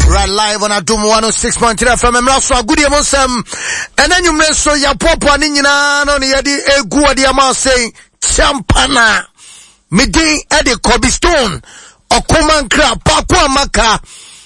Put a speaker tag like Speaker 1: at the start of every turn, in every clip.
Speaker 1: Right live on Adum 106.3 FM. Emraso good evening Sam. And then you may so ya popo ni nyina no ni yadi egu adi ama say champana. Midin edi Kobe Stone. Okomankra papo amaka.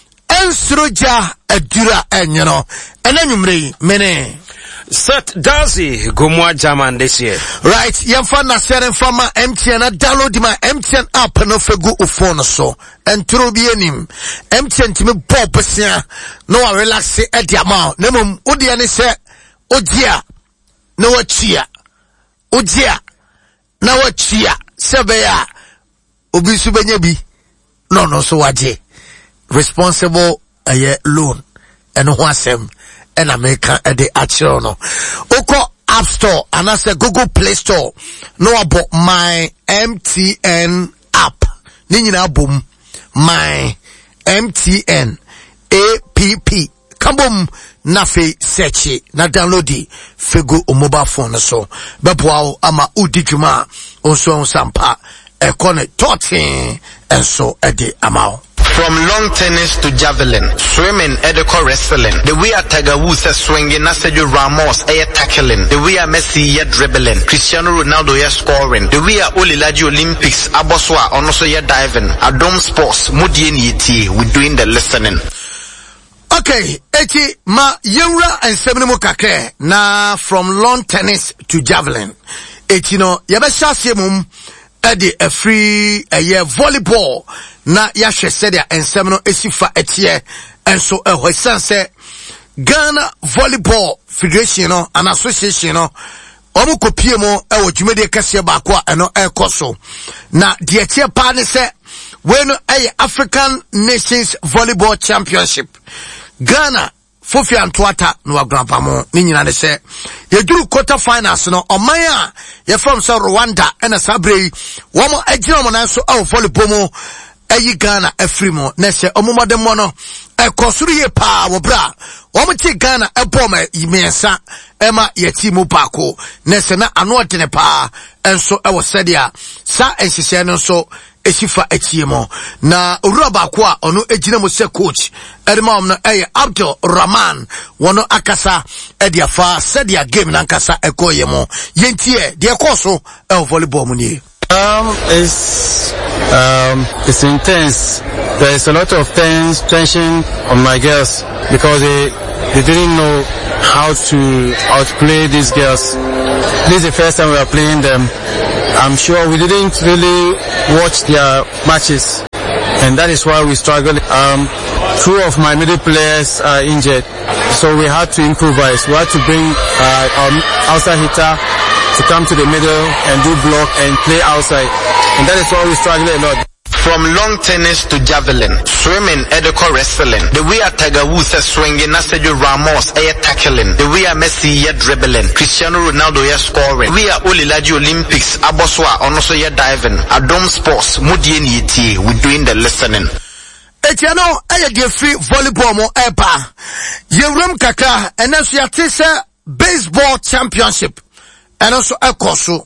Speaker 1: Ensroja edura enyino. And then you mene.
Speaker 2: Seth Darcy Gomwa German this year.
Speaker 1: Right, yamfa na sere fama MTN na download my MTN app no fegu o phone so. Entro bi enim. MTN timi pop sia no relax e dia ma. Nemum odi ane se odia na wachia. Odia na wachia sebe ya obi su benye bi. No so waje. Responsible loan and ho asem. And American at the actual no. Oko App Store and I say Google Play Store. No about my MTN app. Nina boom. My MTN app. Kabum nafe search na download it. Fego o mobile phone so. Bepwao ama udijuma onso sampa. Ekone totin and so ede amao.
Speaker 3: From long tennis to javelin, swimming, Edeko wrestling. The way a Tiger Woods is swinging, Sergio Ramos is tackling. The way a Messi is dribbling, Cristiano Ronaldo is scoring. The way a Olilaji Olympics, Aboswa, also is diving. Adom Sports, Mudien Yeti, we're doing the listening.
Speaker 1: Okay, eti ma yewra and seminimo kakre na from long tennis to javelin. Eti no yabesha siemum edi a free a year volleyball. Na yahwe sedia ensem no esifa etie enso ehwesan se Ghana Volleyball Federation no an association no omu kopie mo ewo dwumede kase ba ko a eno ekoso na de etie pa ne se we no African Nations Volleyball Championship Ghana Fofi Antoata no agrapa mo ni nyina ne se yeduru quarter finals no oman a ye from so Rwanda ena sabrei wo mo agina mo nan so volleyball mo ayi Ghana afrimo nese omumode mo no ekosuru ye pa wo bra wo mti Ghana ebo ma yimensa ema yeti mu paako nese na ano odene pa enso ewo sedia sa ensise no so esifa etiemo na owura ko a ono egina mo se coach edemam no Abdul Rahman wono akasa ediafa sedia game na akasa ekoyemo yentie de ekoso volleyball mu ni.
Speaker 4: It's intense. There's a lot of tension on my girls because they didn't know how to outplay these girls. This is the first time we are playing them. I'm sure we didn't really watch their matches, and that is why we struggled. Two of my middle players are injured, so we had to improvise. We had to bring our outside hitter to come to the middle and do block and play outside. And that is why we struggle a lot.
Speaker 3: From long tennis to javelin, swimming, Edeko wrestling. The way a Tiger Woods is swinging, Sergio Ramos is tackling. The way a Messi is dribbling, Cristiano Ronaldo is scoring. The way a Olilaji Olympics, Aboswa, also is diving. Adom Sports, Mudien Yeti, we're doing the listening.
Speaker 1: Etiano, aye free volleyball mo epa. Yewrum kaka, and then baseball championship. And also ekoso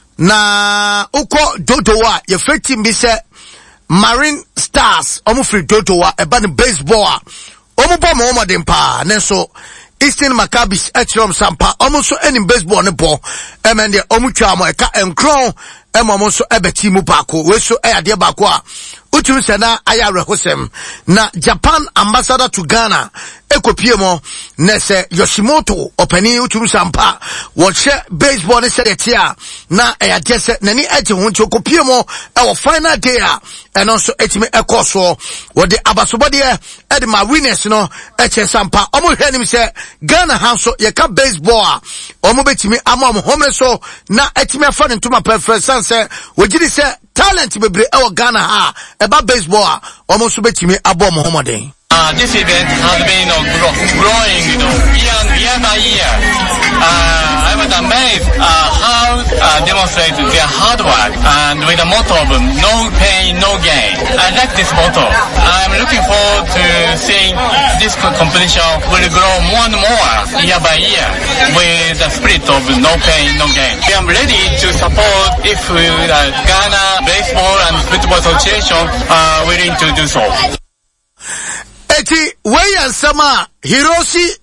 Speaker 1: na uko dodowa ye feti mbise Marine Stars omu free dodowa eba ni baseball omu pa mo omo dempa nenso Eastern Maccabis echrom sampa omu so eni baseball ne bo emende omu twa mo eka enkron emo so ebeti mu paako we so ade baako a utumi se na ayare hosem na Japan ambassador to Ghana ekopie mo nese Yoshimoto openi utumi sampa woche baseball ne se detia na eyade se nani eje ho nti okopie mo e final day a eno so etimi ekoso wo de abasobode e de ma winners no eche sampa omo hwanim se Ghana ha so ye ka baseball a omo betimi ama mo home so na etimi afa ne ntoma preference se wogidi se talent bebre e wo Ghana ha eba baseball almost betimi abo mo homoden.
Speaker 5: This event has been growing, year by year. I was amazed how demonstrate their hard work and with the motto of no pain, no gain. I like this motto. I'm looking forward to seeing this competition will grow more and more year by year with the spirit of no pain, no gain. I am ready to support if Ghana Baseball and Football Association are willing to do so.
Speaker 1: eti wey ansama Hiroshi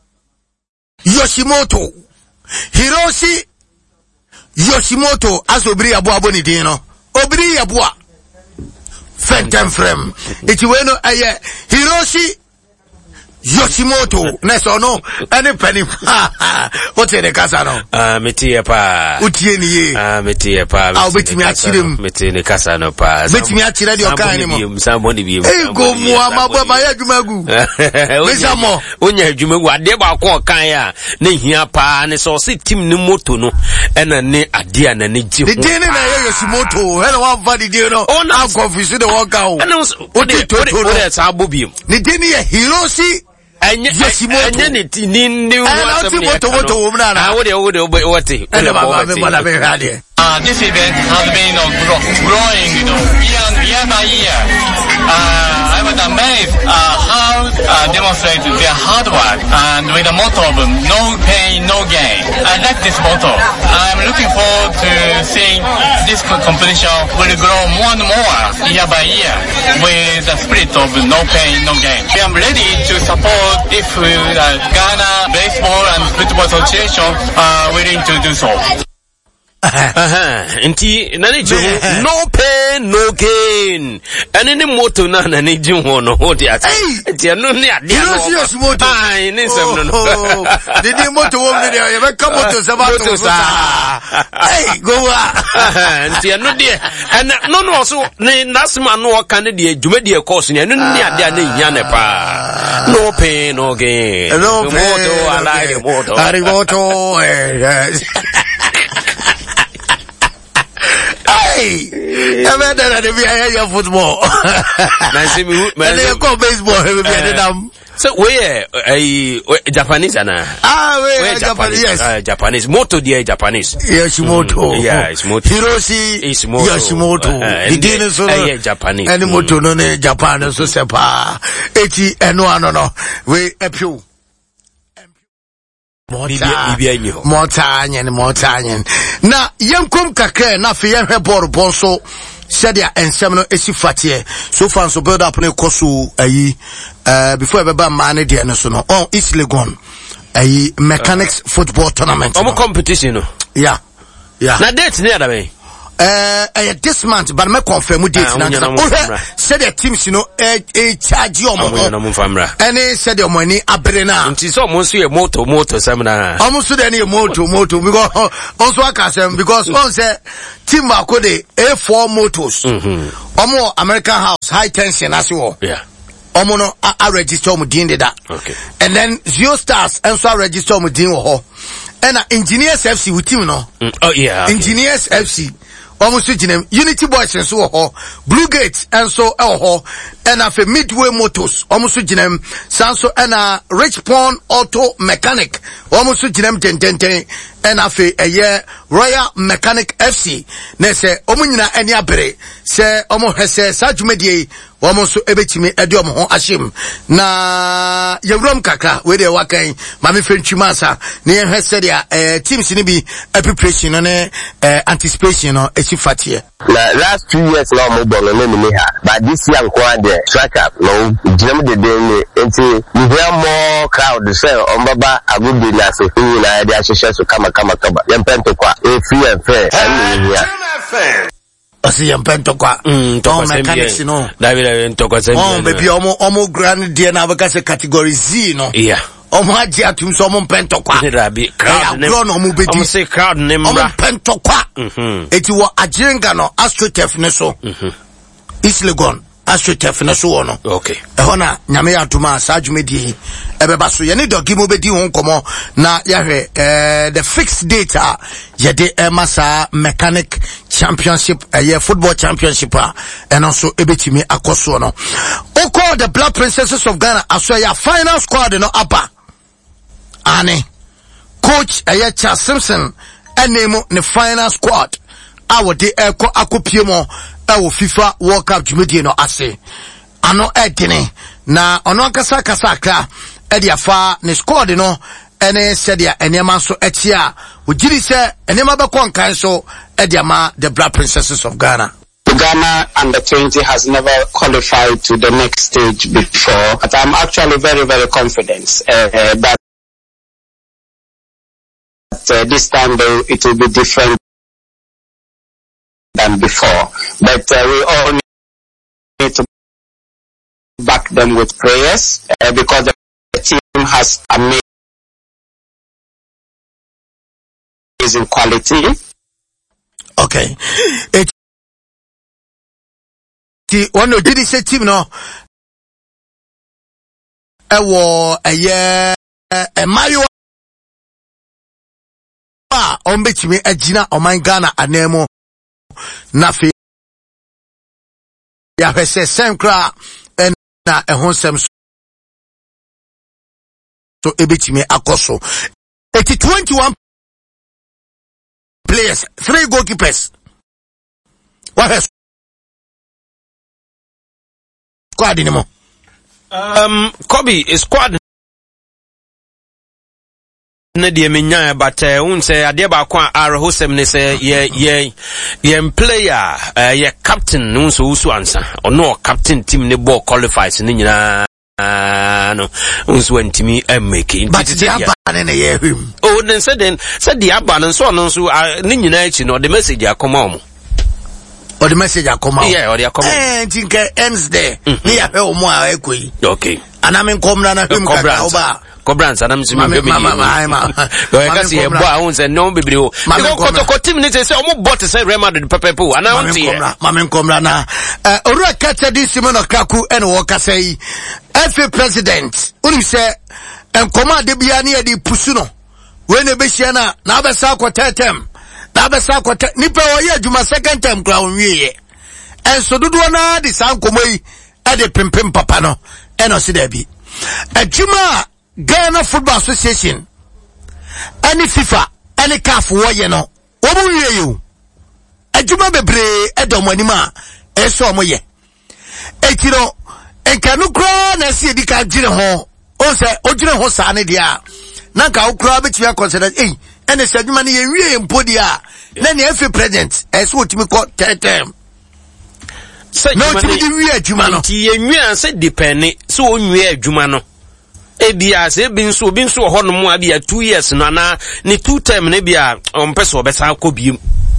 Speaker 1: Yoshimoto asobiri abo ni din no obiri yabo a fentem frem eti we no aye Hiroshi Yoshimoto na so no any penny what the kasa no
Speaker 2: metie pa
Speaker 1: utie ni ye
Speaker 2: metie pa
Speaker 1: betimi achirem
Speaker 2: metie ne kasa no pa
Speaker 1: betimi achire de okan ni mo
Speaker 2: somebody bi
Speaker 1: go mu amabo ma ya dwumagu mesamo
Speaker 2: onya dwumagu ade ba ko okan ya na hia pa ne so se team ni moto no ena ne ade a na ne ji
Speaker 1: the day na Yoshimoto ena one valid day no I'm confused the one ka o
Speaker 2: ode sa bobi
Speaker 1: ni day ni Hiroshi
Speaker 2: Yoshimoto
Speaker 1: ni moto wo mna na
Speaker 2: what
Speaker 5: this event has been growing, year by year. I was amazed how demonstrate their hard work and with the motto of no pain, no gain. I like this motto. I'm looking forward to seeing this competition will grow more and more year by year with the spirit of no pain, no gain. I am ready to support if Ghana Baseball and Football Association are willing to do so.
Speaker 2: Inti naniju no pain no gain any moto na naniju no hold it ati no ni ade
Speaker 1: no moto
Speaker 2: ai ni sem no
Speaker 1: the moto wo me dey e come moto sabato sa hey go
Speaker 2: inti no de and no so ni nasma no kan de dwuma de course ni no ni ade na nya ne pa no pain no gain
Speaker 1: no
Speaker 2: moto ala
Speaker 1: moto hey, I mean that if you football, man, baseball,
Speaker 2: so we Japanese ana
Speaker 1: we Japanese, yes.
Speaker 2: Japanese moto dia Japanese
Speaker 1: Yoshimoto,
Speaker 2: yeah, it's moto
Speaker 1: Hiroshi Yoshimoto, the dinosaur
Speaker 2: Japanese
Speaker 1: and moto no ne Japan so sepa eti eno ano no we epiu Mortanyen. Na yankom kakre na fe yenhwe ball bonso said ensem no esi fatie so far so build up ne koso ayi before ebeba man de no so no on East Legon ayi mechanics football tournament
Speaker 2: no competition no
Speaker 1: yeah
Speaker 2: na date ne adabe
Speaker 1: this month but me confirm date na said the teams you know charge omo any said the money abere na
Speaker 2: nti so mo nso ye moto sam na
Speaker 1: omo so dey moto because also akasem because on say team akode A4 motors omo American House high tension as well
Speaker 2: yeah
Speaker 1: omo no a register omo din de that
Speaker 2: okay
Speaker 1: and then Zero Stars and so register omo din wo ho and Engineers FC with team no
Speaker 2: oh yeah okay.
Speaker 5: Engineers FC almost Unity Boys and so Blue Gates and so and afe Midway Motors almost Sanso and Rich Pond Auto Mechanic almost ten and afe a year Royal Mechanic FC nese omunyina eni abere se omo hese sajumedie almost ebetimi ediom ho ashim na yewrom kakra we de wakan mame fentwimasa ne hese dia teams ni bi preparation ne anticipation no echifatie
Speaker 6: na last 2 years now mo bon no me ha but this year nko ade strike up no jinem de dey enti you hear more crowd say on baba agudi na se fu na de ahyehyɛ so kama yempento kwa free and fair and here
Speaker 1: asi yempento kwa to mechanics no
Speaker 2: David ntokwa se
Speaker 1: baby omo grand dia na baka se category Z no
Speaker 2: yeah
Speaker 1: omo agi atum so omo mpento kwa
Speaker 2: rabi crowd ne omo se crowd ne mra
Speaker 1: omo mpento kwa eti wo agirenga no astrotef ne so East Legon astrotef ne so no
Speaker 2: okay
Speaker 1: ehona nyame atuma sajumedi ebeba so ye ne dogi mo bedi ho nkomo na yahwe the fixed data ye de masa mechanic championship football championship and also ebetimi akoso no o call the Black Princesses of Ghana aso ya final squad no apa ane coach Charles Simpson enemo ne final squad awode akopie mo ewo FIFA World Cup jumedie no ase ano edine na ono akasa kra ediafa ne squad no ene sedia enema so etia ugiri se enema be kon kan so ediama the Black Princesses of Ghana.
Speaker 6: Ghana
Speaker 7: Ghana under 20 has never qualified to the next stage before, but I'm actually very, very confident that this time it will be different than before. But we all need to back them with prayers because the team has amazing quality.
Speaker 1: Okay. One no did say team no. Mario ombetimi agina oman Ghana anemo nafi ya hwese senkra na ehonsem so ebetimi akoso 21 players, 3 goalkeepers. What has squad anymore?
Speaker 2: Kobe is squad na die menya but say adeba kwa arhosem ne say ye player ye captain no so usu ansa ono captain team ne ball qualifies ne nyina no unso antimi make
Speaker 1: but the abba na ye him
Speaker 2: oh then said the abba no so no so ne nyina achi no the message akoma omo
Speaker 1: or the message akoma
Speaker 2: yeah or the akoma
Speaker 1: think ends there ne ya hwe omo a ekoi
Speaker 2: okay
Speaker 1: ana men komra na him kaka oba
Speaker 2: Cobrans and I'm assuming kasi e boa un se no bebre o ko team ni say omo bot say Real Madrid pepepo and I want
Speaker 1: mamen komra na ora kacha di Simon Okaku and wo kasa yi FA president uni say enkoma de bia na di pusu no we na be hia na abesa kwata term na abesa kwata nipa wo ye adwuma second term kra onwie ye enso dodo na di san komoi e de pimpim papa no eno se da bi adwuma Ghana Football Association any FIFA any CAF wo ye no wo bu wie yo adwuma bebre edom anima eso mo ye etiro enkanu kro na se edi ka gire ho o se o gire ho sa ne dia na ka wo kro abeti ya consider ene se adwuma ne ye wie mpodi a na ne FA president eso otimi ko tetem no timi di wie adwuma no
Speaker 2: ti ye nwie se depend so o nwie adwuma no ebia se binso ho no mu abia 2 years no na ne 2 term ne bia ompese obesa akobiem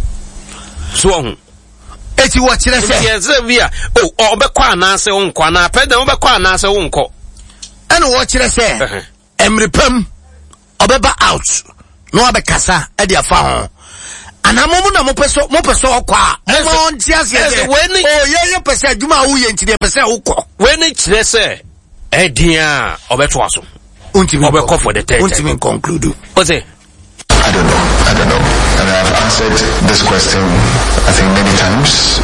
Speaker 2: so ho
Speaker 1: eti wo kire se
Speaker 2: yes bia obekwa anase wonko na peda obekwa anase wonko
Speaker 1: ene wo kire se emrepam obeba out no abekasa e dia fa ho anamomu na mo peso okwa mo ntia se ye pese adwuma wo ye ntide pese wokọ
Speaker 2: we ne kire se Edia obeto aso.
Speaker 1: Untimi
Speaker 2: obeko for the third.
Speaker 1: Untimi conclude.
Speaker 2: What's it?
Speaker 8: I don't know. And I've answered this question I think many times.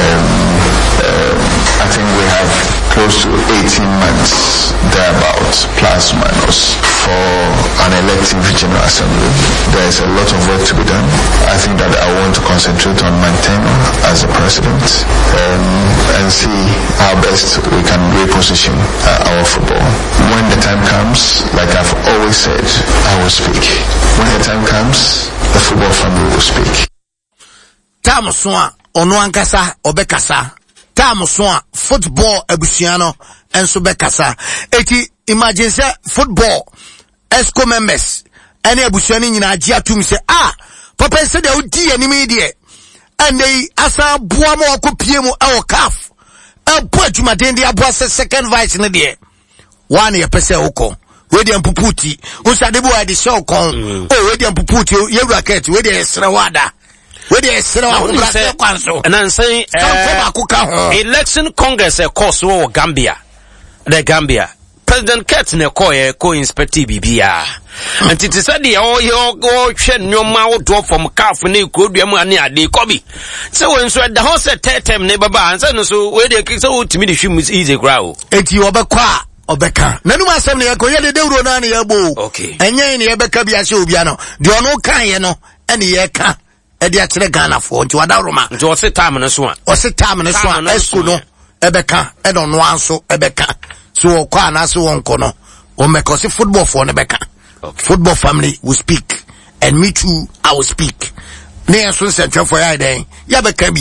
Speaker 8: I think we have close to 18 months thereabouts, plus minus, for an elective general assembly. There is a lot of work to be done. I think that I want to concentrate on my tenure as the president and see how best we can reposition our football. When the time comes, like I've always said, I will speak. When the time comes, the football family will speak.
Speaker 1: Tamuswa ono ankasa obekasa. Tamuswa football ebusiano enso bekasa. Eti imagine say football esco members ene ebusiani nyina agi atum say papa say dey odi anime dey and they asa boa mo akopie mu e CAF abo adwumaden dey abo say second vice ne dey one ye pese ukọ we dey ampuputi usade bo ade show kon we dey ampuputi ye racket we dey srewada we dey srewa kwanso
Speaker 2: and I'm saying election congress course wo Gambia the Gambia President Kurt ne ko inspect bibia and it said the yo hwe nyoma wo do from CAF ne kodua mu ane ade kobi so when so the house term ne baba and so so we dey so utimi de hwim easy grow
Speaker 1: enti obekwa obeka nanu masem ne yakoye de dewro na ne yabo
Speaker 2: okay
Speaker 1: enye ne yebeka bia se obia no de ono kan ye no ene ye ka e de akere Ghana fo nti wada roma
Speaker 2: nti o se time ne so a
Speaker 1: esku no ebeka e no no anso ebeka so kwa na so wonko no o mekosi football for ne beka football family will speak and me too I will speak ne so se twefo ya den ya beka bi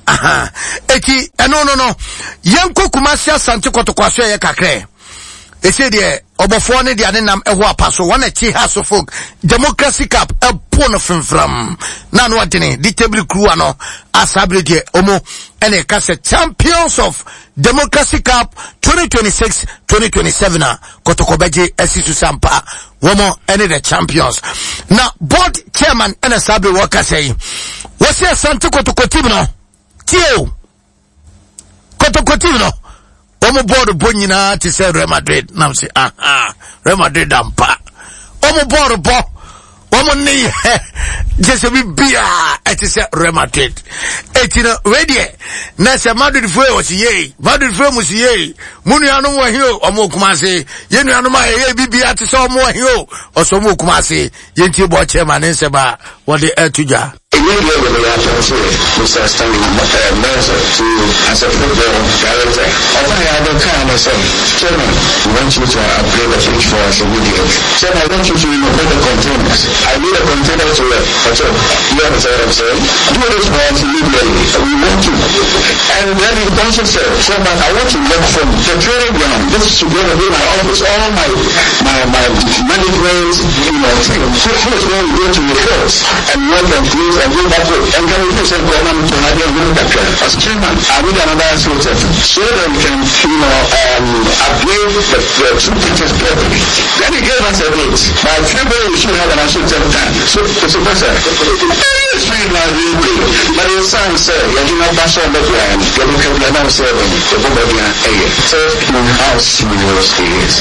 Speaker 1: Eti no yenko Kumasi Asante Kotoko aso ye kakre ese de obofo ne de anenam eho apaso wana chi House of Folk Democracy Cup epo no fimfram na no adene the table crew ano asabre de omo ene ka se champions of Democracy Cup 2026-2027 Kotoko beje esisu sampa womo ene the champions na board chairman ene sabre worker say wasi Asante Kotoko team no tio Kotoko team no omo board bonyina ti say Real Madrid na say Real Madrid ampa omo board bo omo ni just be bia it is Real Madrid etino ready na say Madrid fo was ye Madrid fo mus ye munu anu wa hio omo Kumasi ye nu anu ma ye bibia ti say omo wa hio oso omo Kumasi ye nti bo chairman nse ba what the etuja
Speaker 9: immediately we have to Mr. Stanley Mercer to as a football director. Although I don't kind of say, Chairman, we want you to upgrade the pitch for us immediately. Chairman, I want you to put the containers. I need a container to work. You understand what I'm saying? Do this for us immediately. We want you. And then he also said, Chairman, I want to work from the training ground. This is together with my office, all my management, first when we go to the course and work and close and go back home. And can we do some government to have your as chairman, I need another asset so that we can, upgrade the two pictures properly. Then he gave us a date. By February, we should have an asset time. So, Professor, it's really not really good. But your son said, you know, Basha on the ground, you're looking at now serving the Bombardier area. So, how serious it is.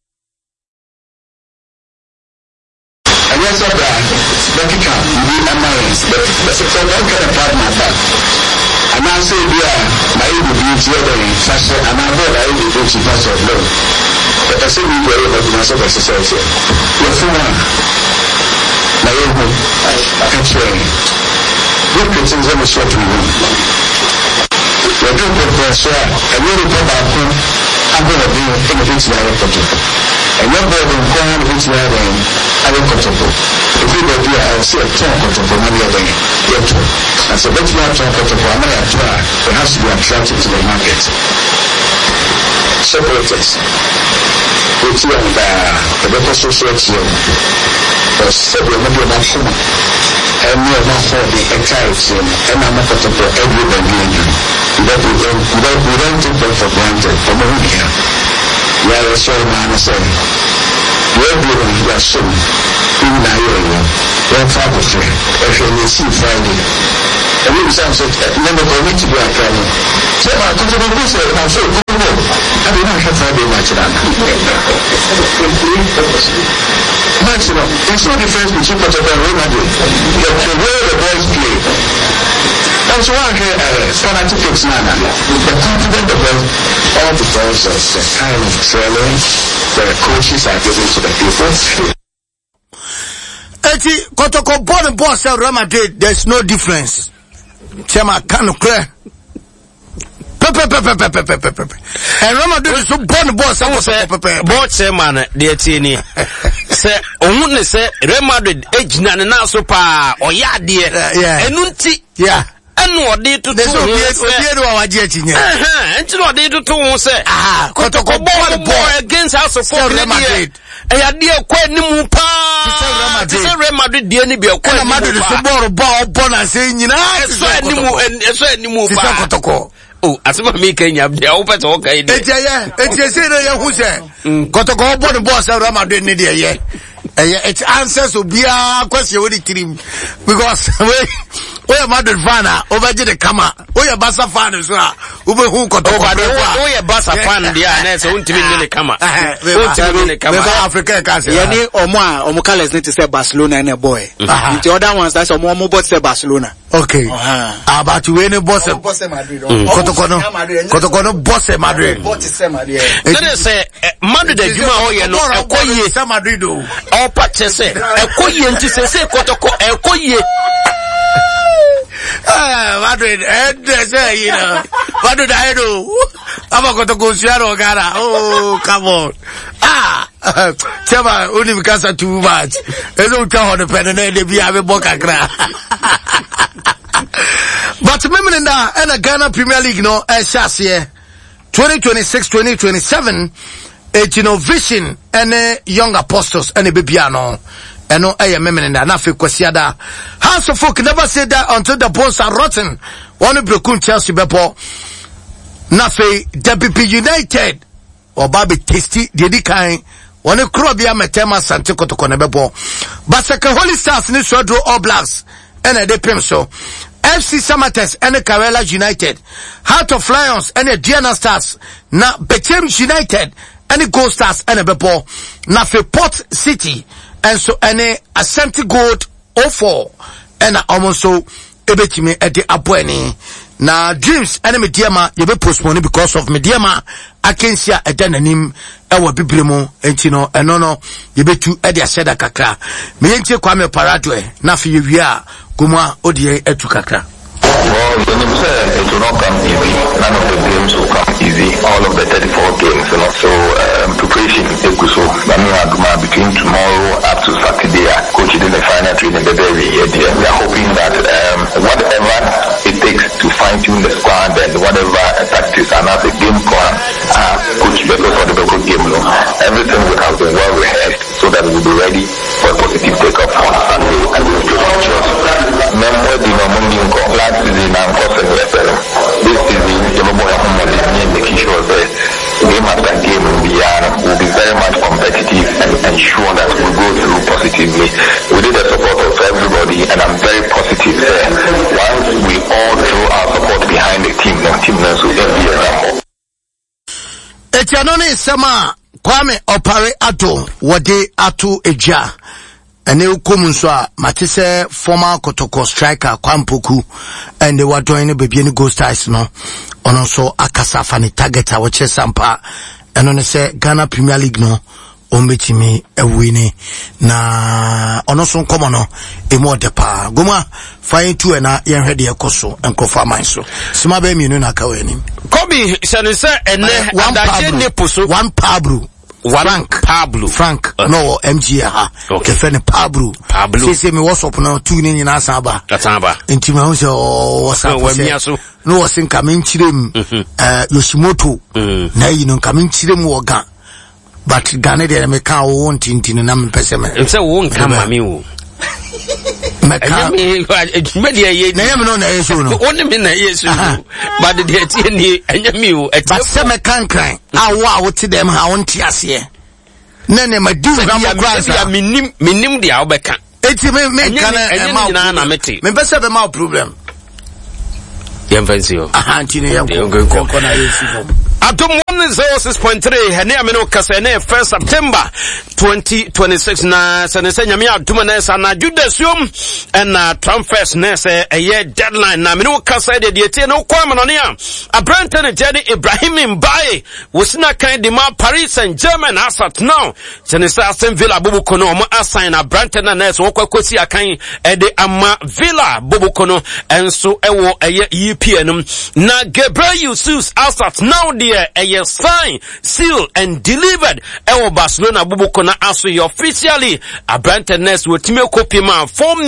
Speaker 9: And yes, sir, but you can't be a marriage. But that's a kind of partner back. And I say, yeah, my beauty fashion, and I heard I will do to fashion of love. But I say, we were able to myself as a society. You're for one. My own, I can train. Good things on the short we want. You're doing the first one, and you're going back home. I'm going to be in the beach now. And you're going to go on the beach now, and I will control. If you don't do it, I'll see a ton control money other than your ton. And so that's not ton control. I'm going to try. It has to be attracted to the market. Separators. Which you and the local society or several maybe about home. And we are not for the entirety. And I'm not control everybody. We don't take them for granted. For me here. We are a soul man saying, we're doing your soul. In Nigeria, we're far from free. If you see Friday, and we sound so, never going to be a problem. So, I'm going to go say, I'm so good. I don't have Friday much of that. Maximum, there's no difference between Portugal and Real Madrid. The way the boys play. And so I hear fanatics nana. The confident about all because of the kind of training the coaches are giving to the people.
Speaker 1: Eti Kotoko born and boss Real Madrid, there's no difference. Chema can clear. And Real Madrid is so born and boss.
Speaker 2: Board chairman, dear Tini. Say, only say Real Madrid age na so pa or ya dear. Enunti.
Speaker 1: Yeah.
Speaker 2: And what did to do? And what did to do? Say, Kotoko born boy against House of Folk Real Madrid. And ya dear quite Nimupa. Real Madrid, dear Nibio, quite Madrid is a born and saying, you know, it's a Nimu. Oh, as if me can have the open okay. It's a say who said, Kotoko born boss Real Madrid, yeah. Its answers will be a question with the team because we are Madrid fan over the Kama. We are Bassa fan as well. Who got over the Bassa fan, the answer won't be in the Kama. Africa,
Speaker 10: Yani Omar Omokales need to say Barcelona and a boy. The other ones that's a more mobile say Barcelona.
Speaker 1: Okay. About to win a boss Madrid. Kotokono boss Madrid.
Speaker 2: Let us say Madrid, you know, Madrid. Oh, Pache say, Ekoye nti say Kotoko Ekoye.
Speaker 1: Madrid, say, you know, what did I do? I'm going to go Siaro Gara. Oh, come on. Chema, only because of too much. There's no town on the pen and they be having Boca. But remember that and a Ghana Premier League no shas here 2026-2027 vision and young apostles and a babyano and no member that na fe kwasiada House of Folk never said that until the bones are rotten. One broken Chelsea bepo na fe WP United or Baby Tasty the kind one crobia metema Sante Kotoko bepo but second Holy Stars ni so draw All Blacks and a depem so FC Samates and a Karela United, Heart of Lions and a Diana Stars, na Bechem United and a Gold Stars and a Beppo, na fe Port City and so any Asante Gold 04 and almost so ebetime at the Abueni. Na Dreams and Mediama you be postponed because of Mediama Akensia Edenanim ewa biblemo entino enono you be to Edia Seda Kakra. Me enche Kwame Paradwe na fi yewia Guma Odie Etukakra.
Speaker 8: Well, it will not come easy. None of the games will come easy. All of the 34 games, and also preparation. Between tomorrow up to Saturday, coaching in the final training the very year. We are hoping that whatever it takes to fine tune the squad and whatever tactics and as a game plan, coach Beto for the good game, everything will have been well rehearsed so that we will be ready for a positive takeoff on Sunday and we will be last season and crossing wrestling. This season, making sure that game after game will be very much competitive and ensure that we go through positively. We need the support of everybody and I'm very positive there. Once we all throw our support behind the team knows will be a
Speaker 1: Etianoni Sama Kwame Opare Ato Wade Ato Eja and they come so Matisse former Kotoko striker Kwampoku and they were doing baby any Ghost Stars no on also Akasa Fani target our chess sampa and on say Ghana Premier League no ombetimi ewini na onoso nkomo no emo depa goma fine tu na yen hwede ekoso enkofa manso sima ba mienu na kaweni
Speaker 2: Kobi sanise ene adaje neposo
Speaker 1: one Pablo Frank no MG ha okay friend Pablo say me WhatsApp no tu ni na asaba enti me ho se WhatsApp no wasin kamen chirem Yoshimoto na yi no kamen chirem wo ga but Ghana de me ka wo ntintini na me pese me
Speaker 2: say wo nka mame wo
Speaker 1: me ka
Speaker 2: me de ye
Speaker 1: na yem no na yesu no
Speaker 2: woni me na yesu but de tie ni anyame wo
Speaker 1: but se me kankran awo wo te dem ha won ti ase ne ma di gram grasa
Speaker 2: ya minim de awbeka
Speaker 1: eti me kana
Speaker 2: na mete
Speaker 1: me pese be ma problem
Speaker 2: yem fancy o
Speaker 1: ntini yem ko na yesu
Speaker 2: Atom 106.3 ene ameno kase ne 1 September 2026 na senese nyame aduma na sa na judasium na transfers na se eye deadline na ameno kase de tie no kwa manone a Abrante ne Jedi Ibrahim Mbaye wosina kan de ma Paris Saint-Germain asat now senese Aston Villa bobukono mo assign Abrante na nese wokwakosi akan de ama Villa bobukono enso ewo eye EPN na Gabriel Jesus asat now a sign, seal and delivered. Ewo Barcelona bubuko na aso officially Abrante Ness with Timoko man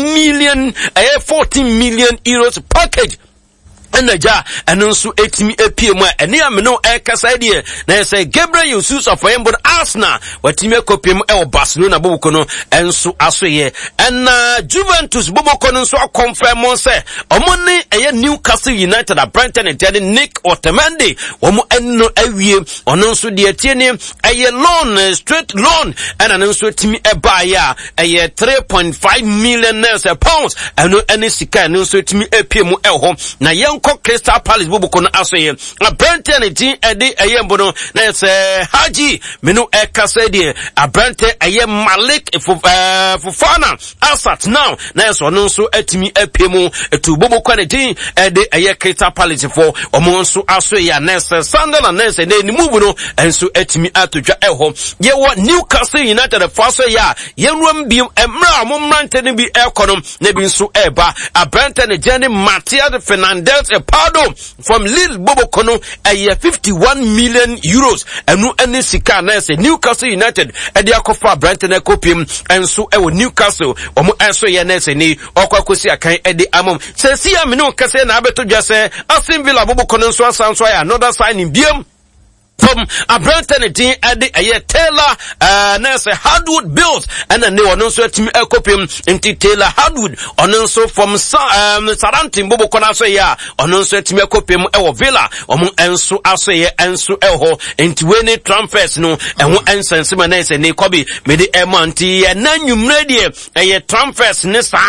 Speaker 2: 14 million euros package. Enaja anonsu etimi epiem a ene ameno ekasa die na say Gabriel Jesus of Embon Arsenal watimi ekopiem e Barcelona bobuko no enso asoye na Juventus bobuko no so confirm say omoni eye Newcastle United Abrante ne Jedi Nick Otamendi omo enno awie ononso de tieni eye loan straight loan and anonso etimi eba ya eye 3.5 million pounds eno ene sika anonso etimi epiem ho na Crystal Palace bubuko na asoye Abrante ne tin ede ayembo no na se Haji menu ekasa die Abrante aye Malik Fofana asat now na so no so atimi apemu etu bubuko ne tin ede aye Crystal Palace for omo nso asoye na se Sunderland na se ne move no enso atimi atodwa eho ye wo Newcastle United faso ya yenwam bi emra mo mrante ne bi ekonom ne bi nso eba Abrante ne Jenny Matias Fernandez say Pardo from Lille Bobokono a 51 million euros and no any sika na say Newcastle United e de akofa Brighton Ekopim enso e wo Newcastle omo enso ye na say ni okwakosi akan e de amom say see am no kase na abeto dwa say Aston Villa Bobokono nso asanso ya another signing biam from a Brighton team at the Taylor Nurse Hardwood Bills and then they were also team Ekopim into Taylor Hardwood on also from Sarantin Bobo Konaso ya on also team Ekopim Ewo Villa enso aso ye enso eho into any transfers no and one ensense manese ne kobi me the emanti na nwumredie eye transfers ne sa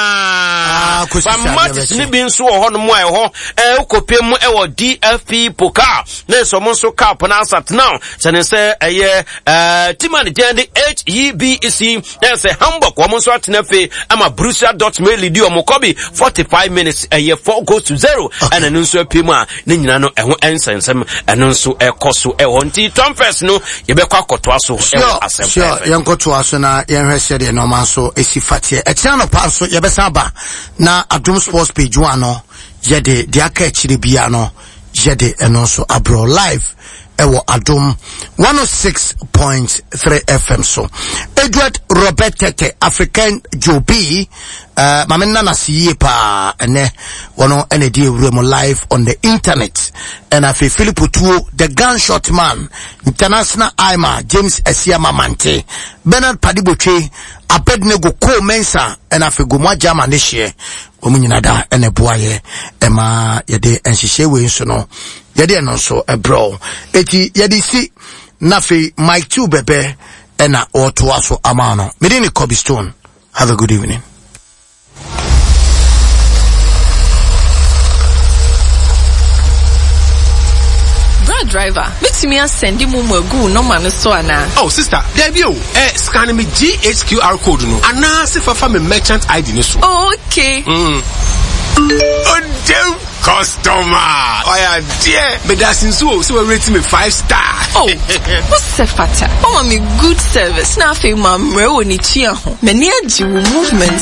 Speaker 2: match ne bi nso ho no mo eho Ekopim ewo DFP Pokal na so mo so cup Nasat now, say Timan Jendi HEBC, there's a Hamburg, woman so at Nefe, I'm a Borussia Dortmund lead you Mokobi, 45 minutes, a year 4-0, and an unso Pima, Ninano, and Sensem, and also a Kosu, a Honti, Trumpers, no, Yebeka Kotuaso, sure,
Speaker 1: young Kotuasona, young Hesed, and Omaso, Esifati, a channel passo, Yabesaba, na Adum Sports page, Juano, Yede, Diaka Chiribiano, Yede, and also Abro Live. Ewo Adum 106.3 FM so Edward Robert Tete African Joby mamena na siye pa ene wono ene die wremo live on the internet and afi Philip Otuo the gunshot man international Ima James Esiama Mante Bernard Padibotwe Abednego Ko Mensa and afi Gomwa Jama ne hye omunyinada ene boaye ema yede enhihye we nso no yede no so ebro eti yede si nafi Mike 2 bebe ena otoa so amano medini Kobe Stone. Have a good evening.
Speaker 11: Driver, makes me send him go no man so ana. Oh sister, there you scan me GHQR code no. Ana se fa me merchant ID no so. Okay. Oh damn customer. Oh yeah, dear. But that's in so we rate me 5-star. Oh, what's the fatter? Oh, me good service. Now fe mam re oni chia ho. Many movements